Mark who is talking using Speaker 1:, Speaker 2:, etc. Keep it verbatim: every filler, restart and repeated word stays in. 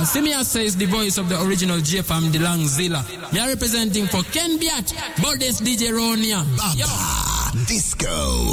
Speaker 1: see me as says the voice of the original J F M, the Langzilla. Me are representing for Ken Biat, Bodes D J Ronia.
Speaker 2: Baba Disco.